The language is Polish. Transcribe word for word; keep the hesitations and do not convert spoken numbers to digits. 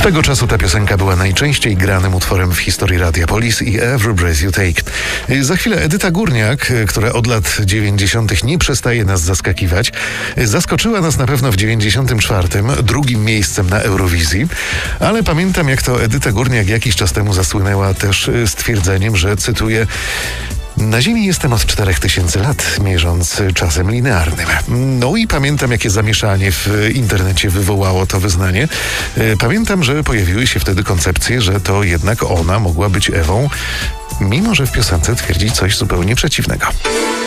Swego czasu ta piosenka była najczęściej granym utworem w historii Radia Police i Every Breath You Take. Za chwilę Edyta Górniak, która od lat dziewięćdziesiątych nie przestaje nas zaskakiwać, zaskoczyła nas na pewno w dziewięćdziesiątym czwartym drugim miejscem na Eurowizji, ale pamiętam, jak to Edyta Górniak jakiś czas temu zasłynęła też stwierdzeniem, że, cytuję: na Ziemi jestem od czterech tysięcy lat, mierząc czasem linearnym. No i pamiętam, jakie zamieszanie w internecie wywołało to wyznanie. Pamiętam, że pojawiły się wtedy koncepcje, że to jednak ona mogła być Ewą, mimo że w piosence twierdzi coś zupełnie przeciwnego.